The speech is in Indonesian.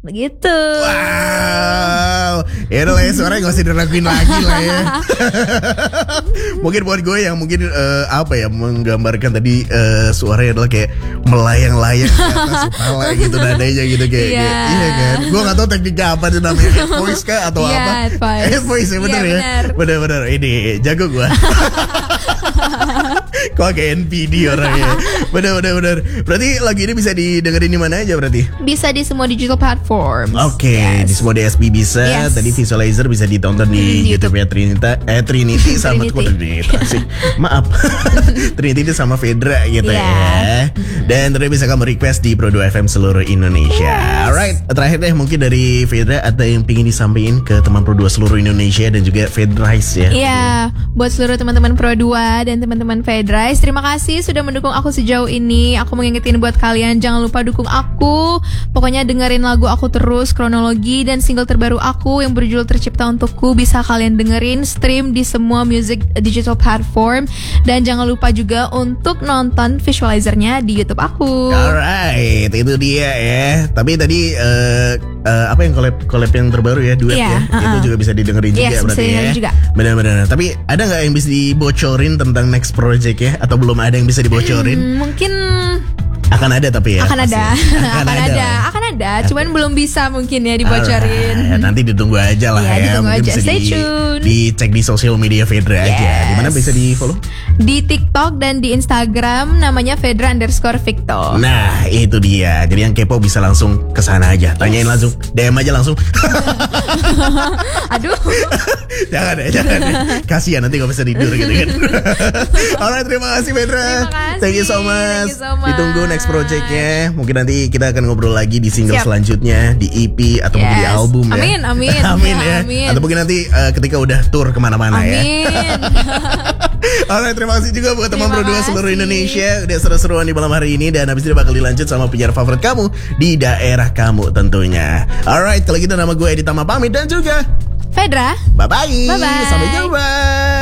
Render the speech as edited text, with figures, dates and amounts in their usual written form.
Begitu. Wow. Ya udah lah ya, suaranya gak usah diraguin lagi lah ya. Mungkin buat gue yang mungkin menggambarkan tadi suaranya adalah kayak melayang-layang di atas kepala gitu nadanya gitu kayak iya kan. Gue gak tahu tekniknya apa itu namanya, head voice kah atau apa? Head voice ya bener ya. Bener ini jago gue. Kok kayak NPD orangnya. Bener. Berarti lagu ini bisa didengerin di mana aja berarti? Bisa di semua digital platform. Oke, di semua DSP bisa. Tadi Visualizer bisa ditonton di YouTube-nya Trinity sama Trinity. Maaf. Trinity itu sama Fedra gitu ya. Dan terus bisa kamu request di Pro 2 FM seluruh Indonesia. Alright, terakhir deh mungkin dari Fedra ada yang pingin disampaikan ke teman Pro 2 seluruh Indonesia dan juga Fedrice ya. Iya, buat seluruh teman-teman Pro 2 dan teman-teman Fedrice, terima kasih sudah mendukung aku sejauh ini. Aku mau ngingetin buat kalian, jangan lupa dukung aku. Pokoknya dengerin lagu aku terus, Kronologi dan single terbaru aku yang berjudul Tercipta Untukku bisa kalian dengerin, stream di semua music digital platform. Dan jangan lupa juga untuk nonton visualizernya di YouTube aku. Alright, itu dia ya. Tapi tadi apa yang collab yang terbaru ya, duet ya, itu juga bisa didengerin juga berarti ya. Juga. Benar-benar. Tapi ada nggak yang bisa dibocorin tentang next project ya? Atau belum ada yang bisa dibocorin? Mungkin akan ada tapi ya. Akan ada. Cuman belum bisa mungkin ya dibocorin. Nanti ditunggu aja lah ya. Ditunggu mungkin aja. bisa Stay tune. dicek di sosial media Fedra aja. Dimana bisa di follow? Di TikTok dan di Instagram namanya Fedra_Victor. Nah itu dia. Jadi yang kepo bisa langsung kesana aja. Tanyain langsung, DM aja langsung. Aduh. Jangan ya. Kasian nanti gak bisa tidur gitu kan. Alright, terima kasih Fedra. Thank you so much. Ditunggu next projectnya. Mungkin nanti kita akan ngobrol lagi di single selanjutnya, di EP atau mungkin di album ya. Amin ya. Atau mungkin nanti ketika udah tour kemana-mana ya. Alright, terima kasih juga buat teman Pro 2 seluruh Indonesia. Udah seru-seruan di malam hari ini. Dan habis ini bakal dilanjut sama penyiar favorit kamu di daerah kamu tentunya. Alright, kalau gitu nama gue Edi Tama pamit dan juga Fedra. Bye-bye. Sampai jumpa.